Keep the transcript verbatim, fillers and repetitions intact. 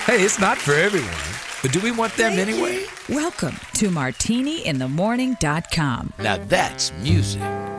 Hey, it's not for everyone. But do we want them anyway? Welcome to martini in the morning dot com. Now that's music.